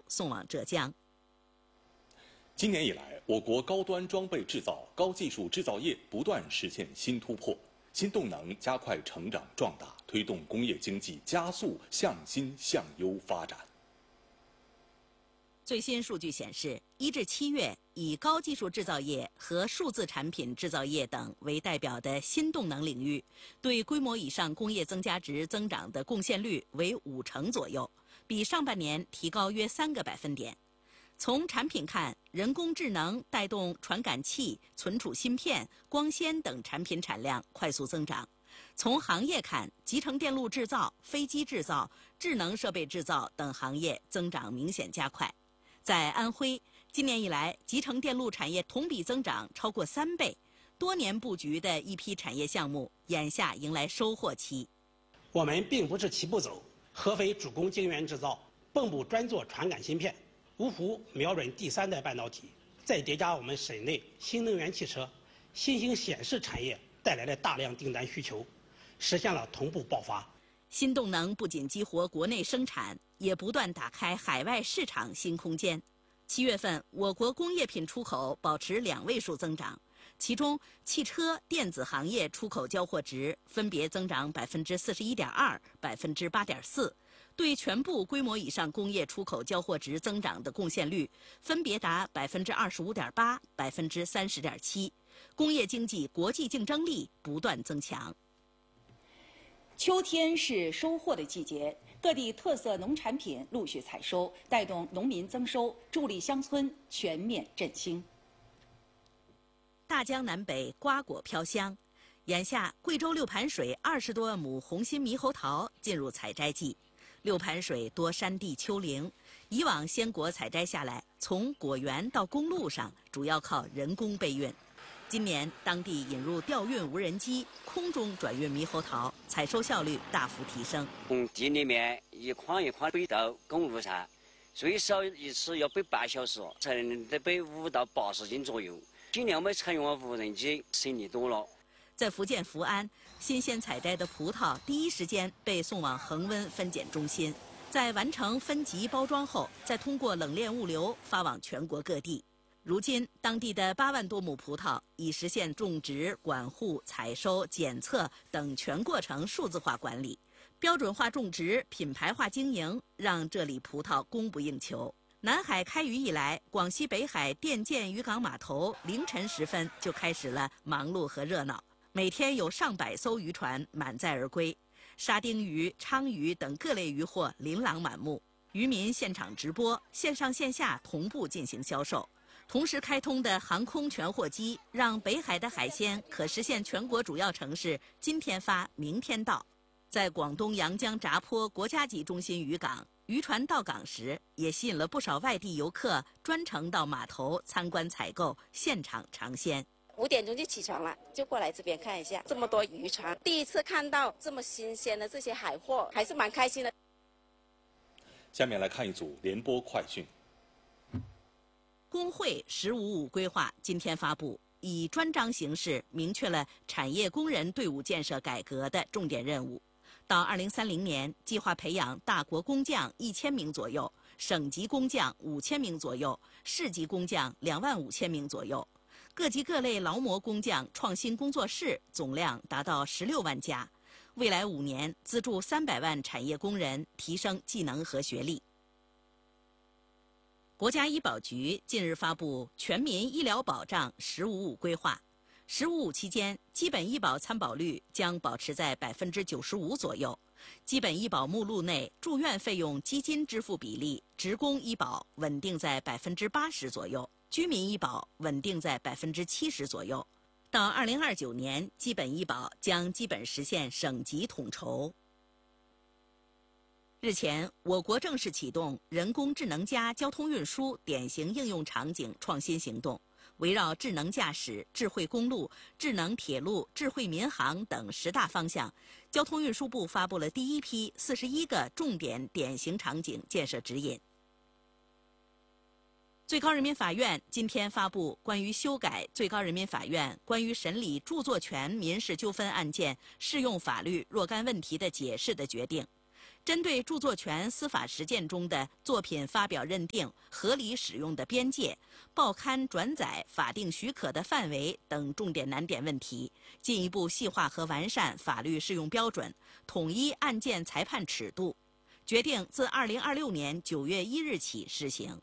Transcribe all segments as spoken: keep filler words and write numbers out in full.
送往浙江。 今年以来，我国高端装备制造、高技术制造业不断实现新突破，新动能加快成长壮大，推动工业经济加速向新向优发展。 最新数据显示，一至七月，以高技术制造业和数字产品制造业等为代表的新动能领域，对规模以上工业增加值增长的贡献率为五成左右，比上半年提高约三个百分点。从产品看，人工智能带动传感器、存储芯片、光纤等产品产量快速增长；从行业看，集成电路制造、飞机制造、智能设备制造等行业增长明显加快。在安徽，今年以来，集成电路产业同比增长超过三倍，多年布局的一批产业项目眼下迎来收获期。 我们并不是齐步走，合肥主攻晶圆制造，蚌埠专做传感芯片，芜湖瞄准第三代半导体，再叠加我们省内新能源汽车、新兴显示产业带来的大量订单需求，实现了同步爆发。 新动能不仅激活国内生产，也不断打开海外市场新空间。七月份，我国工业品出口保持两位数增长，其中汽车、电子行业出口交货值分别增长百分之四十一点二、百分之八点四，对全部规模以上工业出口交货值增长的贡献率分别达百分之二十五点八、百分之三十点七。工业经济国际竞争力不断增强。 秋天是收获的季节，各地特色农产品陆续采收，带动农民增收，助力乡村全面振兴。 大江南北瓜果飘香，眼下贵州六盘水二十多万亩红心猕猴桃进入采摘季。六盘水多山地丘陵，以往鲜果采摘下来，从果园到公路上主要靠人工备运。今年当地引入调运无人机，空中转运猕猴桃，采收效率大幅提升。 从地里面一筐一筐背到公路上，最少一次要背半小时，才能得背五到八十斤左右。今年我们采用了无人机，省力多了。 在福建福安，新鲜采摘的葡萄第一时间被送往恒温分拣中心，在完成分级包装后，再通过冷链物流发往全国各地。如今，当地的八万多亩葡萄已实现种植、管护、采收、检测等全过程数字化管理，标准化种植、品牌化经营，让这里葡萄供不应求。南海开渔以来，广西北海甸建渔港码头凌晨时分就开始了忙碌和热闹，每天有上百艘渔船满载而归，沙丁鱼、鲳鱼等各类渔获琳琅满目。渔民现场直播，线上线下同步进行销售。同时开通的航空全货机，让北海的海鲜可实现全国主要城市今天发、明天到。在广东阳江闸坡国家级中心渔港，渔船到港时，也吸引了不少外地游客专程到码头参观采购，现场尝鲜。 五点钟就起床了，就过来这边看一下，这么多渔船，第一次看到这么新鲜的这些海货，还是蛮开心的。 下面来看一组联播快讯。 工会“十五五”规划今天发布，以专章形式明确了产业工人队伍建设改革的重点任务。到二零三零年，计划培养大国工匠一千名左右，省级工匠五千名左右，市级工匠两万五千名左右。各级各类劳模工匠创新工作室总量达到十六万家。未来五年，资助三百万产业工人提升技能和学历。国家医保局近日发布全民医疗保障“十五五”规划，“十五五”期间，基本医保参保率将保持在百分之九十五左右，基本医保目录内住院费用基金支付比例，职工医保稳定在百分之八十左右，居民医保稳定在百分之七十左右。到二零二九年，基本医保将基本实现省级统筹。日前，我国正式启动人工智能加交通运输典型应用场景创新行动，围绕智能驾驶、智慧公路、智能铁路、智慧民航等十大方向，交通运输部发布了第一批四十一个重点典型场景建设指引。最高人民法院今天发布关于修改最高人民法院关于审理著作权民事纠纷案件适用法律若干问题的解释的决定。 针对著作权司法实践中的作品发表认定、合理使用的边界、报刊转载法定许可的范围等重点难点问题，进一步细化和完善法律适用标准，统一案件裁判尺度，决定自二零二六年九月一日起施行。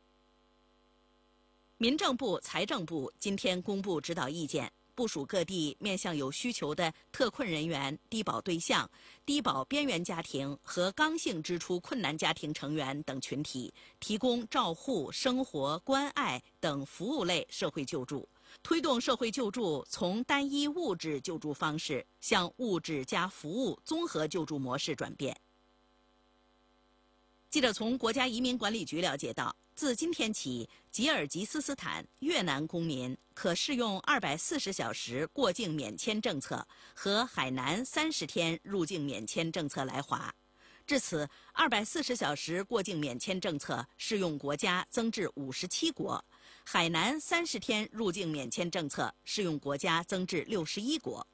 民政部、财政部今天公布指导意见，部署各地面向有需求的特困人员、低保对象、低保边缘家庭和刚性支出困难家庭成员等群体，提供照护、生活、关爱等服务类社会救助，推动社会救助从单一物质救助方式向物质加服务综合救助模式转变。记者从国家移民管理局了解到，自今天起，吉尔吉斯斯坦越南公民可适用二百四十小时过境免签政策和海南三十天入境免签政策来华。至此，二百四十小时过境免签政策适用国家增至五十七国，海南三十天入境免签政策适用国家增至六十一国。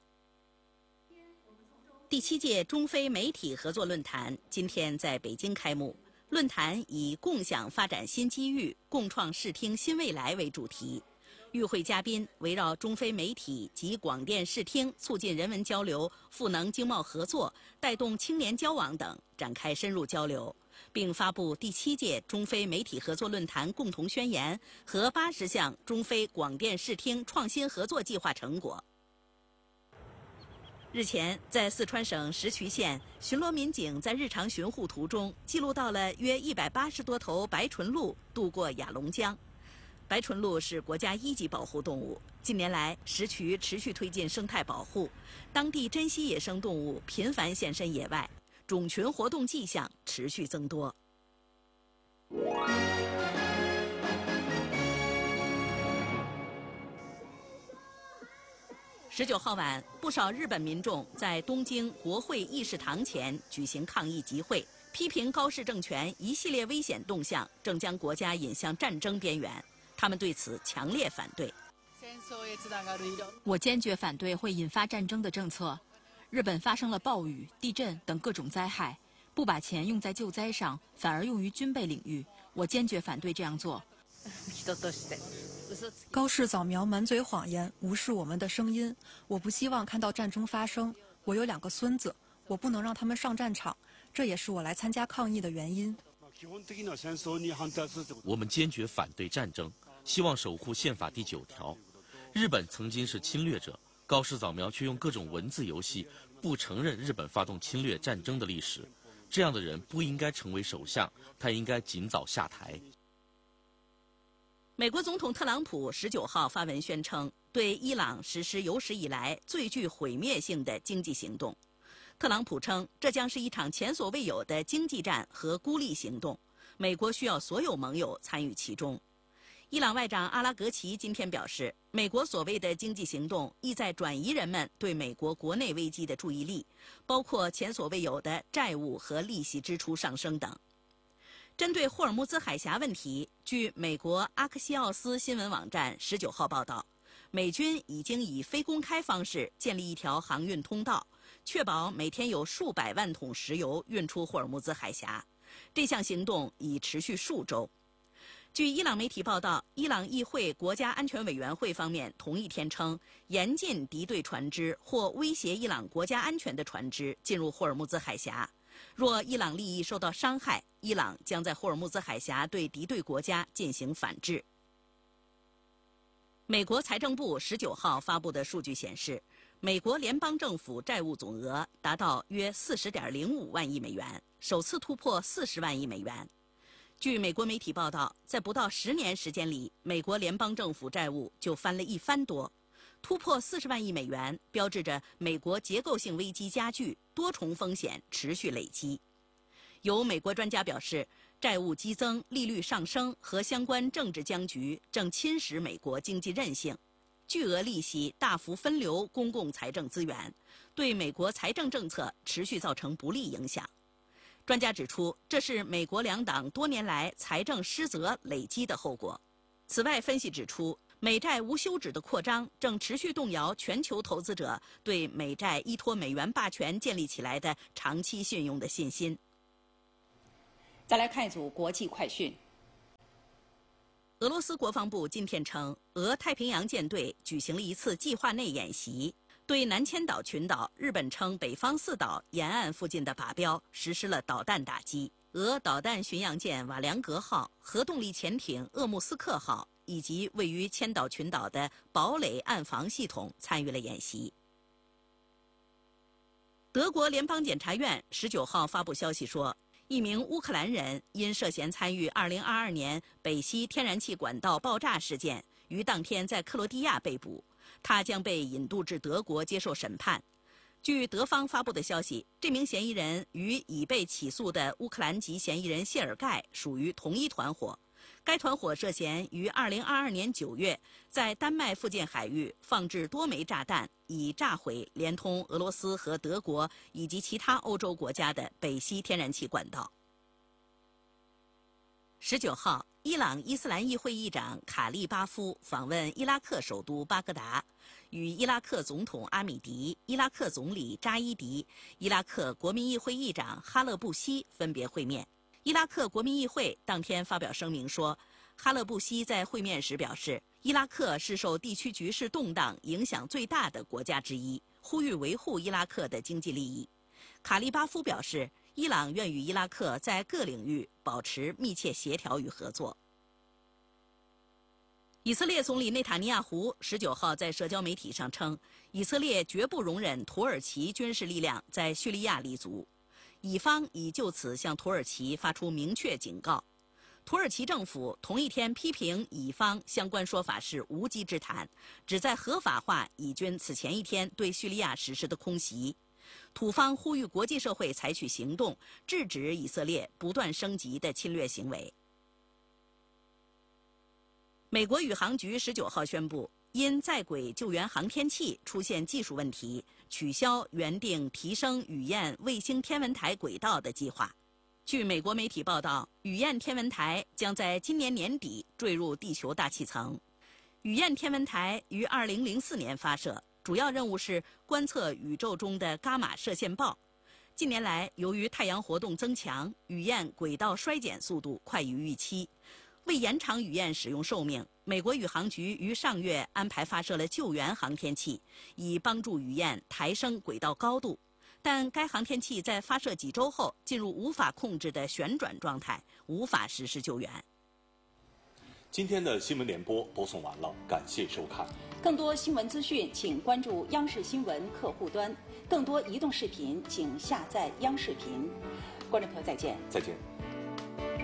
第七届中非媒体合作论坛今天在北京开幕。论坛以共享发展新机遇，共创视听新未来为主题。与会嘉宾围绕中非媒体及广电视听促进人文交流、赋能经贸合作、带动青年交往等展开深入交流，并发布第七届中非媒体合作论坛共同宣言和八十项中非广电视听创新合作计划成果。日前，在四川省石渠县，巡逻民警在日常巡护途中记录到了约一百八十多头白唇鹿渡过雅龙江。白唇鹿是国家一级保护动物，近年来石渠持续推进生态保护，当地珍稀野生动物频繁现身野外，种群活动迹象持续增多。十九号晚，不少日本民众在东京国会议事堂前举行抗议集会，批评高市政权一系列危险动向正将国家引向战争边缘。他们对此强烈反对。 我坚决反对会引发战争的政策。日本发生了暴雨、地震等各种灾害，不把钱用在救灾上，反而用于军备领域，我坚决反对这样做。 高市早苗满嘴谎言，无视我们的声音。我不希望看到战争发生。我有两个孙子，我不能让他们上战场，这也是我来参加抗议的原因。 我们坚决反对战争，希望守护宪法第九条。日本曾经是侵略者，高市早苗却用各种文字游戏不承认日本发动侵略战争的历史。这样的人不应该成为首相，他应该尽早下台。 美国总统特朗普十九号发文宣称，对伊朗实施有史以来最具毁灭性的经济行动。特朗普称，这将是一场前所未有的经济战和孤立行动，美国需要所有盟友参与其中。伊朗外长阿拉格齐今天表示，美国所谓的经济行动意在转移人们对美国国内危机的注意力，包括前所未有的债务和利息支出上升等。针对霍尔木兹海峡问题，据美国阿克西奥斯新闻网站十九号报道，美军已经以非公开方式建立一条航运通道，确保每天有数百万桶石油运出霍尔木兹海峡。这项行动已持续数周。据伊朗媒体报道，伊朗议会国家安全委员会方面同一天称，严禁敌对船只或威胁伊朗国家安全的船只进入霍尔木兹海峡。若伊朗利益受到伤害，伊朗将在霍尔木兹海峡对敌对国家进行反制。美国财政部十九号发布的数据显示，美国联邦政府债务总额达到约四十点零五万亿美元，首次突破四十万亿美元。据美国媒体报道，在不到十年时间里，美国联邦政府债务就翻了一番多。突破四十万亿美元，标志着美国结构性危机加剧，多重风险持续累积。有美国专家表示，债务激增、利率上升和相关政治僵局正侵蚀美国经济韧性，巨额利息大幅分流公共财政资源，对美国财政政策持续造成不利影响。专家指出，这是美国两党多年来财政失责累积的后果。此外，分析指出，美债无休止的扩张正持续动摇全球投资者对美债依托美元霸权建立起来的长期信用的信心。 再来看一组国际快讯。 俄罗斯国防部今天称，俄太平洋舰队举行了一次计划内演习，对南千岛群岛日本称北方四岛沿岸附近的靶标实施了导弹打击。俄导弹巡洋舰瓦良格号、核动力潜艇鄂木斯克号以及位于千岛群岛的堡垒岸防系统参与了演习。德国联邦检察院十九号发布消息说，一名乌克兰人因涉嫌参与二零二二年北溪天然气管道爆炸事件，于当天在克罗地亚被捕，他将被引渡至德国接受审判。据德方发布的消息，这名嫌疑人与已被起诉的乌克兰籍嫌疑人谢尔盖属于同一团伙。该团伙涉嫌于二零二二年九月在丹麦附近海域放置多枚炸弹，以炸毁连通俄罗斯和德国以及其他欧洲国家的北溪天然气管道。十九号，伊朗伊斯兰议会议长卡利巴夫访问伊拉克首都巴格达，与伊拉克总统阿米迪、伊拉克总理扎伊迪、伊拉克国民议会议长哈勒布西分别会面。伊拉克国民议会当天发表声明说，哈勒布西在会面时表示，伊拉克是受地区局势动荡影响最大的国家之一，呼吁维护伊拉克的经济利益。卡利巴夫表示，伊朗愿与伊拉克在各领域保持密切协调与合作。以色列总理内塔尼亚胡十九号在社交媒体上称，以色列绝不容忍土耳其军事力量在叙利亚立足。以方已就此向土耳其发出明确警告。土耳其政府同一天批评以方相关说法是无稽之谈，旨在合法化以军此前一天对叙利亚实施的空袭。土方呼吁国际社会采取行动，制止以色列不断升级的侵略行为。美国宇航局十九号宣布，因在轨救援航天器出现技术问题，取消原定提升雨燕卫星天文台轨道的计划。据美国媒体报道，雨燕天文台将在今年年底坠入地球大气层。雨燕天文台于二零零四年发射，主要任务是观测宇宙中的伽马射线暴。近年来，由于太阳活动增强，雨燕轨道衰减速度快于预期。为延长雨燕使用寿命，美国宇航局于上月安排发射了救援航天器，以帮助雨燕抬升轨道高度。但该航天器在发射几周后进入无法控制的旋转状态，无法实施救援。 今天的新闻联播播送完了，感谢收看。 更多新闻资讯，请关注央视新闻客户端；更多移动视频，请下载央视频。观众朋友，再见。 再见。